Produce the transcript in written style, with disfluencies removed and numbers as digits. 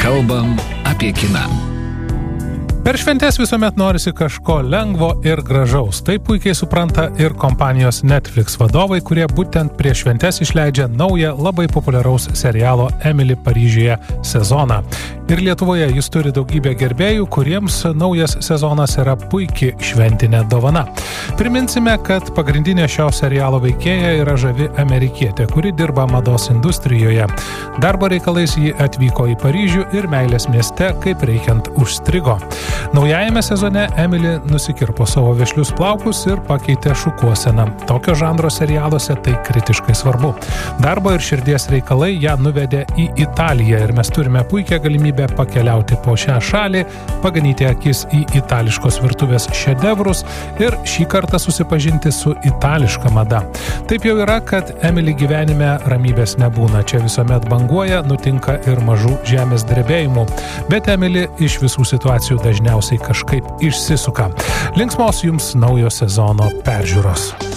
Kalbam apie kiną. Per šventes visuomet norisi kažko lengvo ir gražaus. Tai puikiai supranta ir kompanijos Netflix vadovai, kurie būtent prieš šventes išleidžia naują labai populiaraus serialo Emily Paryžiuje sezoną. Ir Lietuvoje jis turi daugybę gerbėjų, kuriems naujas sezonas yra puikiai šventinė dovana. Priminsime, kad pagrindinė šio serialo veikėja yra žavi amerikietė, kuri dirba mados industrijoje. Darbo reikalais ji atvyko į Paryžių ir meilės mieste, kaip reikiant užstrigo. Naujajame sezone Emily nusikirpo savo vešlius plaukus ir pakeitė šukuoseną. Tokio žanro serialuose tai kritiškai svarbu. Darbo ir širdies reikalai ją nuvedė į Italiją ir mes turime puikią galimybę pakeliauti po šią šalį, paganyti akis į itališkos virtuvės šedevrus ir šį kartą susipažinti su itališka mada. Taip jau yra, kad Emily gyvenime ramybės nebūna. Čia visuomet banguoja, nutinka ir mažų žemės drebėjimų. Bet Emily iš visų situacijų dažniausiai kažkaip išsisuka. Linksmos jums naujo sezono peržiūros.